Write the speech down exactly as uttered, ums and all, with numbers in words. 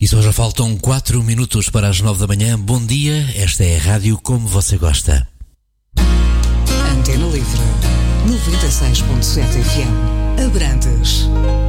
E só já faltam quatro minutos para as nove da manhã. Bom dia, esta é a rádio como você gosta. Antena Livre, noventa e seis ponto sete F M, Abrantes.